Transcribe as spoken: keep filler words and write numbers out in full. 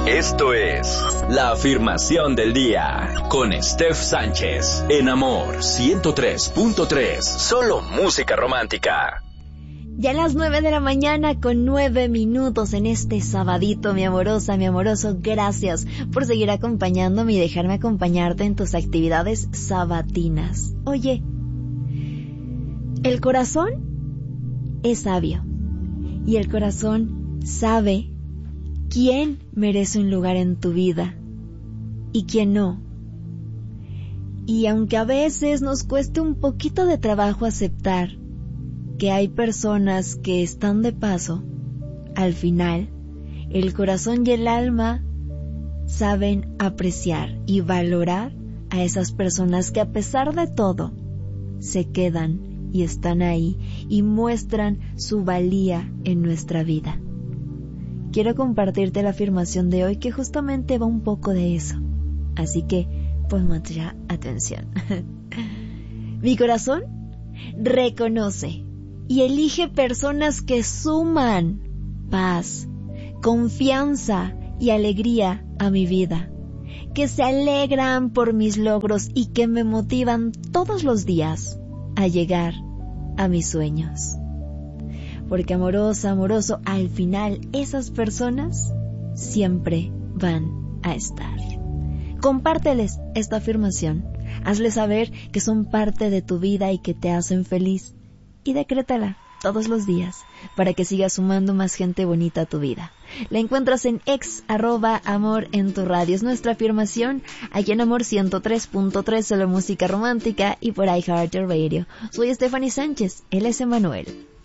Esto es La Afirmación del Día con Steph Sánchez en Amor ciento tres punto tres. Solo música romántica. Ya a las nueve de la mañana con nueve minutos en este sabadito, mi amorosa, mi amoroso. Gracias por seguir acompañándome y dejarme acompañarte en tus actividades sabatinas. Oye, el corazón es sabio y el corazón sabe quién merece un lugar en tu vida y quién no. Y aunque a veces nos cueste un poquito de trabajo aceptar que hay personas que están de paso, al final, el corazón y el alma saben apreciar y valorar a esas personas que a pesar de todo, se quedan y están ahí y muestran su valía en nuestra vida. Quiero compartirte la afirmación de hoy que justamente va un poco de eso. Así que, pues mucha atención. Mi corazón reconoce y elige personas que suman paz, confianza y alegría a mi vida, que se alegran por mis logros y que me motivan todos los días a llegar a mis sueños. Porque amorosa, amoroso, al final esas personas siempre van a estar. Compárteles esta afirmación, hazles saber que son parte de tu vida y que te hacen feliz. Y decrétala todos los días para que sigas sumando más gente bonita a tu vida. La encuentras en ex arroba amor en tu radio. Es nuestra afirmación aquí en Amor ciento tres punto tres, solo música romántica y por iHeartRadio. Soy Stephanie Sánchez, él es Emanuel.